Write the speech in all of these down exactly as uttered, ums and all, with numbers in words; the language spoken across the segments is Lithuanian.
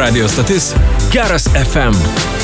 Radio stotis Geras F M.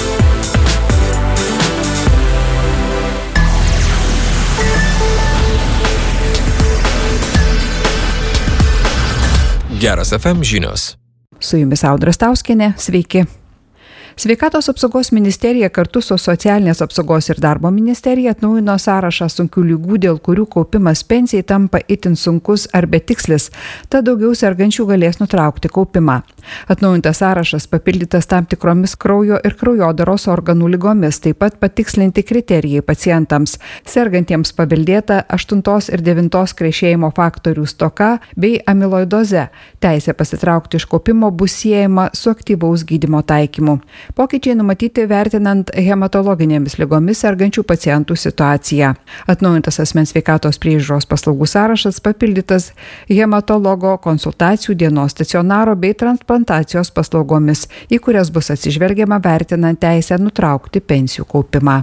Geras F M žinios. Su jumis Audra Stauskienė, sveiki. Sveikatos apsaugos ministerija kartu su Socialinės apsaugos ir darbo ministerija atnaujino sąrašą sunkių ligų, dėl kurių kaupimas pensijai tampa itin sunkus ar betikslis, tad daugiau sergančių galės nutraukti kaupimą. Atnaujintas sąrašas papildytas tam tikromis kraujo ir kraujodaros organų ligomis, taip pat patikslinti kriterijai pacientams, sergantiems paveldėta aštuntos ir devintos krešėjimo faktorių stoka bei amiloidoze. Teisė pasitraukti iš kaupimo bus siejama su aktyvaus gydymo taikymu. Pokyčiai numatyti vertinant hematologinėmis ligomis sergančių pacientų situaciją. Atnaujintas asmens sveikatos priežiūros paslaugų sąrašas papildytas hematologo konsultacijų, dienos stacionaro bei transplantacijos paslaugomis, į kurias bus atsižvelgiama vertinant teisę nutraukti pensijų kaupimą.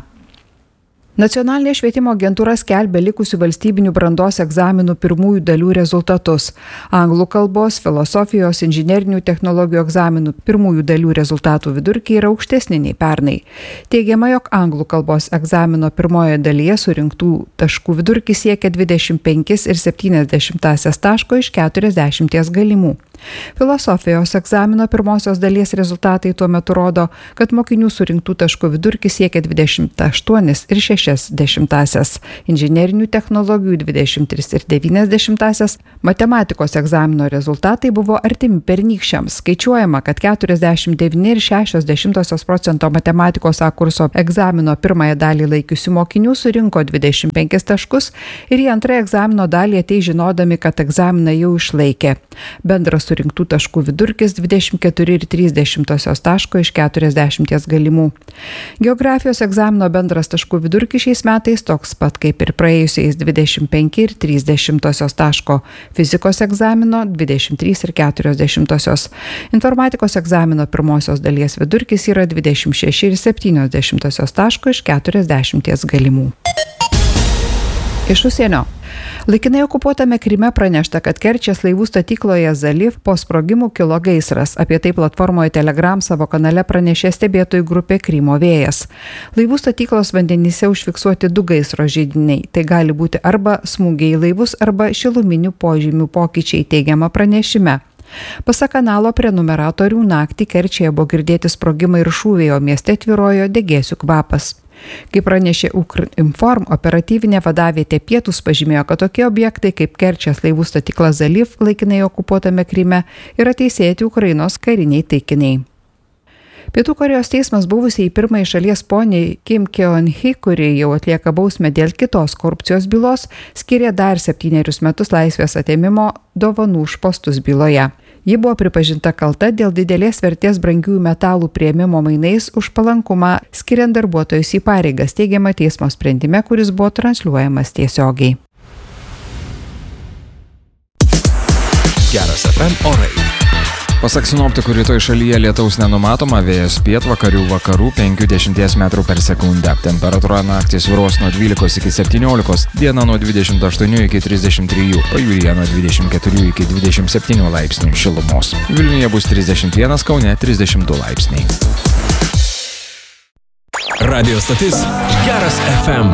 Nacionalinė švietimo agentūra skelbia likusių valstybinių brandos egzaminų pirmųjų dalių rezultatus. Anglų kalbos, filosofijos, inžinerinių technologijų egzaminų pirmųjų dalių rezultatų vidurkiai yra aukštesni nei pernai. Teigiama, jog anglų kalbos egzamino pirmojoje dalyje surinktų taškų vidurkis siekia dvidešimt penkis ir septynias dešimtąsias taško iš keturiasdešimties galimų. Filosofijos egzamino pirmosios dalies rezultatai tuo metu rodo, kad mokinių surinktų taškų vidurkis siekia dvidešimt aštuonias ir šešias dešimtąsias, inžinerinių technologijų dvidešimt tris ir devynias dešimtąsias, matematikos egzamino rezultatai buvo artimi pernykščiams. Skaičiuojama, kad keturiasdešimt devyni ir šešios dešimtosios procento matematikos A kurso egzamino pirmąją dalį laikiusių mokinių surinko dvidešimt penkis taškus ir į antrąją egzamino dalį ateis žinodami, kad egzaminą jau išlaikė. Bendras surinktų taškų vidurkis dvidešimt keturi ir trys dešimtosios taško iš keturiasdešimties galimų. Geografijos egzamino bendras taškų vidurkis šiais metais toks pat kaip ir praėjusiais dvidešimt penki ir trys dešimtosios taško. Fizikos egzamino dvidešimt trys ir keturios dešimtosios. Informatikos egzamino pirmosios dalies vidurkis yra dvidešimt šeši ir septynios dešimtosios taško iš keturiasdešimties galimų. Iš užsienio. Laikinai okupuotame Kryme pranešta, kad Kerčės laivų statykloje Zaliv po sprogimų kilo gaisras. Apie tai platformoje Telegram savo kanale pranešė stebėtojų grupė Krymo vėjas. Laivų statyklos vandenyse užfiksuoti du gaisro židiniai. Tai gali būti arba smūgiai į laivus, arba šiluminių požymių pokyčiai, teigiama pranešime. Pasak kanalo prenumeratorių, naktį Kerčėje buvo girdėti sprogimai ir šūviai, o mieste tvyrojo degėsių kvapas. Kaip pranešė Ukrinform, operatyvinė vadavietė Pietus pažymėjo, kad tokie objektai kaip Kerčės laivų statykla Zaliv laikinai okupuotame Kryme yra teisėti Ukrainos kariniai taikiniai. Pietų Korėjos teismas buvusiai pirmąjį šalies poniai Kim Keon-hee, kuri jau atlieka bausmę dėl kitos korupcijos bylos, skiria dar septynerius metus laisvės atėmimo dovanų už postus byloje. Ji buvo pripažinta kalta dėl didelės vertės brangiųjų metalų priėmimo mainais už palankumą skiriant darbuotojus į pareigas, teigiama teismo sprendime, kuris buvo transliuojamas tiesiogiai. Geras F M orai. Pasak sinoptikų, rytoj šalyje lietaus nenumatoma, vėjas pietvakarių vakarų penki dešimties metrų per sekundę. Temperatūra naktį svyruos nuo dvylikos iki septyniolikos, diena nuo dvidešimt aštuonių iki trisdešimt trijų, pajūryje nuo dvidešimt keturių iki dvidešimt septynių laipsnių šilumos. Vilniuje bus trisdešimt vienas, Kaune trisdešimt du laipsniai. Radio stotis Geras F M.